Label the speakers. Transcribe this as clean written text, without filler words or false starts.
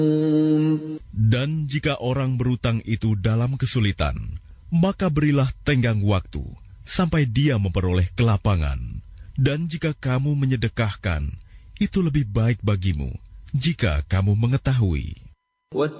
Speaker 1: Dan jika orang berutang itu dalam kesulitan, maka berilah tenggang waktu sampai dia memperoleh kelapangan. Dan jika kamu menyedekahkan, itu lebih baik bagimu jika kamu mengetahui.